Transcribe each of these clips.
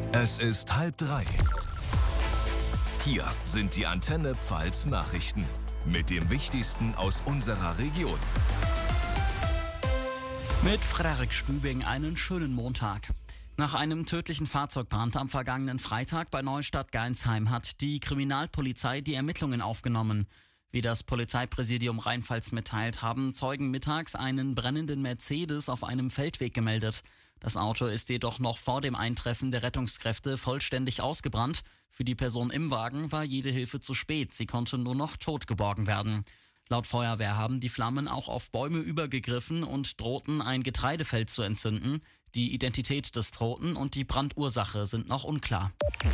Es ist 2:30. Hier sind die Antenne Pfalz Nachrichten mit dem Wichtigsten aus unserer Region. Mit Frederik Stübing einen schönen Montag. Nach einem tödlichen Fahrzeugbrand am vergangenen Freitag bei Neustadt-Geinsheim hat die Kriminalpolizei die Ermittlungen aufgenommen. Wie das Polizeipräsidium Rheinpfalz mitteilt, haben Zeugen mittags einen brennenden Mercedes auf einem Feldweg gemeldet. Das Auto ist jedoch noch vor dem Eintreffen der Rettungskräfte vollständig ausgebrannt. Für die Person im Wagen war jede Hilfe zu spät. Sie konnte nur noch tot geborgen werden. Laut Feuerwehr haben die Flammen auch auf Bäume übergegriffen und drohten ein Getreidefeld zu entzünden. Die Identität des Toten und die Brandursache sind noch unklar.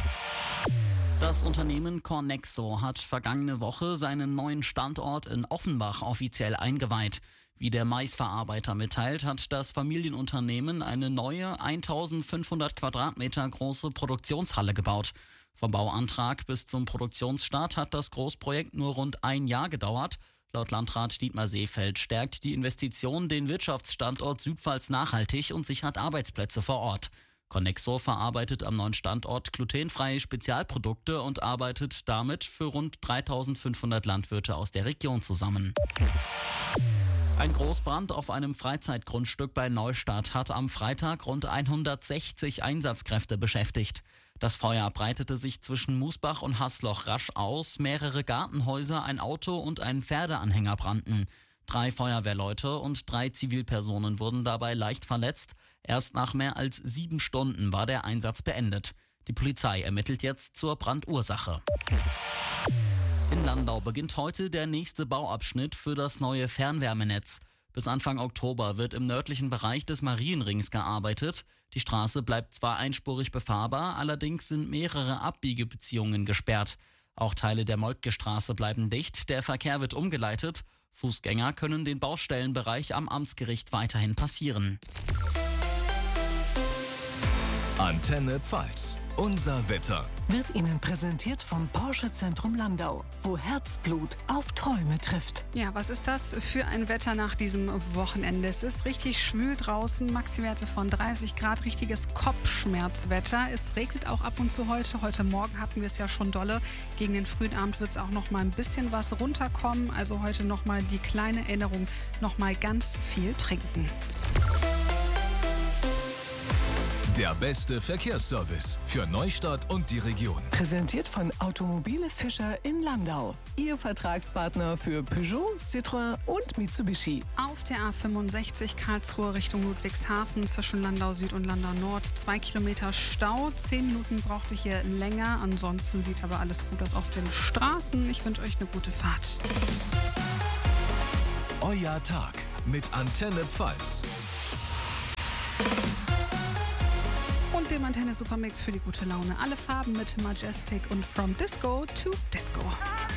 Das Unternehmen Cornexo hat vergangene Woche seinen neuen Standort in Offenbach offiziell eingeweiht. Wie der Maisverarbeiter mitteilt, hat das Familienunternehmen eine neue 1500 Quadratmeter große Produktionshalle gebaut. Vom Bauantrag bis zum Produktionsstart hat das Großprojekt nur rund ein Jahr gedauert. Laut Landrat Dietmar Seefeld stärkt die Investition den Wirtschaftsstandort Südpfalz nachhaltig und sichert Arbeitsplätze vor Ort. Cornexo verarbeitet am neuen Standort glutenfreie Spezialprodukte und arbeitet damit für rund 3500 Landwirte aus der Region zusammen. Ein Großbrand auf einem Freizeitgrundstück bei Neustadt hat am Freitag rund 160 Einsatzkräfte beschäftigt. Das Feuer breitete sich zwischen Musbach und Haßloch rasch aus. Mehrere Gartenhäuser, ein Auto und ein Pferdeanhänger brannten. 3 Feuerwehrleute und 3 Zivilpersonen wurden dabei leicht verletzt. Erst nach mehr als 7 Stunden war der Einsatz beendet. Die Polizei ermittelt jetzt zur Brandursache. In Landau beginnt heute der nächste Bauabschnitt für das neue Fernwärmenetz. Bis Anfang Oktober wird im nördlichen Bereich des Marienrings gearbeitet. Die Straße bleibt zwar einspurig befahrbar, allerdings sind mehrere Abbiegebeziehungen gesperrt. Auch Teile der Moltke-Straße bleiben dicht, der Verkehr wird umgeleitet. Fußgänger können den Baustellenbereich am Amtsgericht weiterhin passieren. Antenne Pfalz. Unser Wetter wird Ihnen präsentiert vom Porsche Zentrum Landau, wo Herzblut auf Träume trifft. Ja, was ist das für ein Wetter nach diesem Wochenende? Es ist richtig schwül draußen, Maxiwerte von 30 Grad, richtiges Kopfschmerzwetter. Es regnet auch ab und zu heute. Heute Morgen hatten wir es ja schon dolle. Gegen den frühen Abend wird es auch noch mal ein bisschen was runterkommen. Also heute noch mal die kleine Erinnerung, noch mal ganz viel trinken. Der beste Verkehrsservice für Neustadt und die Region. Präsentiert von Automobile Fischer in Landau. Ihr Vertragspartner für Peugeot, Citroën und Mitsubishi. Auf der A65 Karlsruhe Richtung Ludwigshafen zwischen Landau Süd und Landau Nord 2 Kilometer Stau. 10 Minuten brauchte hier länger. Ansonsten sieht aber alles gut aus auf den Straßen. Ich wünsche euch eine gute Fahrt. Euer Tag mit Antenne Pfalz. Und dem Antenne Supermix für die gute Laune. Alle Farben mit Majestic und From Disco to Disco.